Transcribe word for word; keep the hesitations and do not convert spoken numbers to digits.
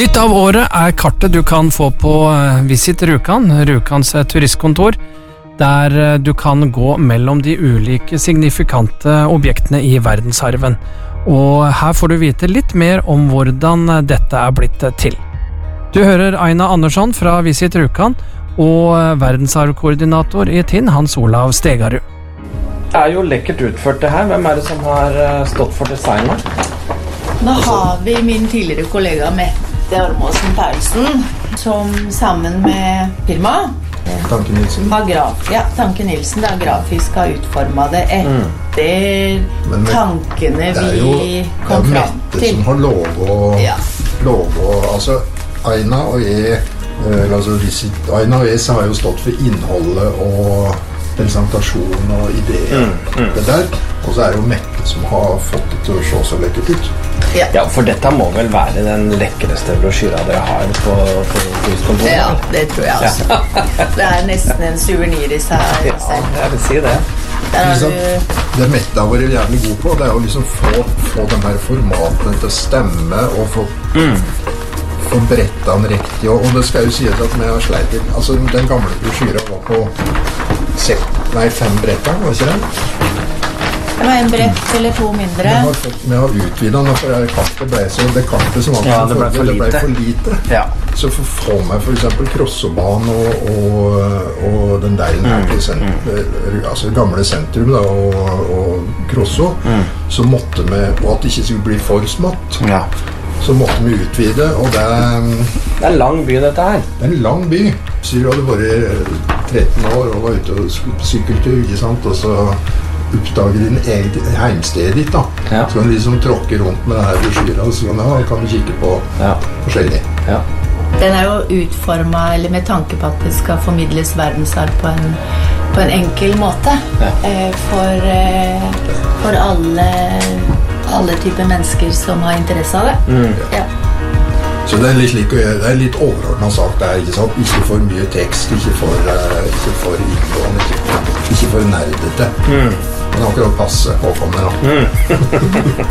Nytt av året er kartet du kan få på Visit Rjukan, Rjukans turistkontor, der du kan gå mellom de ulike signifikante objektene i verdensarven. Og her får du vite litt mer om hvordan dette er blitt til. Du hører Aina Andersson fra Visit Rjukan og verdensarvkoordinator i Tinn, Hans Olav Stegarud. Det er jo lekkert utført det her. Hvem er det som har stått for designet? Nå har vi min tidligere kollega Mette Ormåsen Paulsen, som sammen med firma Tanke Nilsen. Har graf, ja, Tanke Nilsen da, grafisk har utformet det etter mm. tankene vi kom fram til. Det er jo Mette som har logo, ja. logo altså Aina og jeg, altså Visit, Aina og jeg har jo stått for innholdet og presentasjon og ideer, mm, mm. det der, og så er det jo Mette som har fått det til å se så lekkert ut. Ja. ja, for dette må vel være den lekkerste brosjyra dere har på, på turistkontoret? Ja, det tror jeg altså. Ja. Det er nesten en souvenir i seg. Ja, jeg vil si det. Liksom, det Mette har vært jævlig god på, det er å liksom få, få de her formatene til å stemme og få, mm. få bretta den riktig, og, og det skal jo sies at vi har sleit litt. Altså, den gamle brosjyra var på sek, nei, fem bretter, var ikke det? Det var en brett eller to mindre. Vi har, fått, vi har utvidet den, for det kartet ble så, det kartet som var ja, det ble for lite. Det ble for lite. Ja. Så for å få med for eksempel Krossobanen og, og, og den delen her til sentrum, altså gamle sentrum da, og, og Krosso, mm. så måtte vi, og at det ikke skulle bli for smått, ja. så måtte vi utvide, og det Det er en lang by dette her. Det er en lang by. Så du hadde vært tretten år og var ute og sykkeltur, ikke sant, og så oppdager din eget heimsted ditt da. Ja. Så kan du liksom tråkke rundt med denne brosjyra, og så kan, ja, kan du kikke på ja. forskjellig. Ja. Den er jo utformet, eller med tanke på at det skal formidles verdensarv på en, på en enkel måte. Ja. Eh, for, eh, for alle, alle typer mennesker som har interesse av det. Mm. Ja. Så det er litt, like, det er litt overordnet sagt der, ikke sant? Ikke for mye tekst, ikke for, uh, ikke for innlån, ikke, ikke for nerdete. Mm. Men akkurat passe påkommende da. Mm.